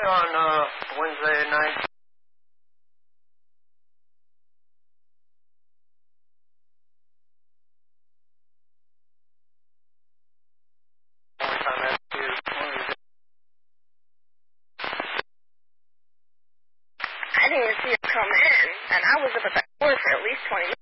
on Wednesday night. I didn't even see him come in, and I was up at the door for at least 20 minutes.